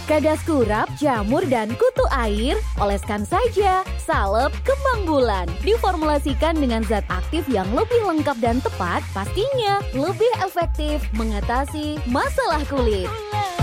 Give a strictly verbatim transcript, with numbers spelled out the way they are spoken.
Kadas kurap, jamur, dan kutu air, oleskan saja. Salep kembang bulan. Diformulasikan dengan zat aktif yang lebih lengkap dan tepat, pastinya lebih efektif mengatasi masalah kulit.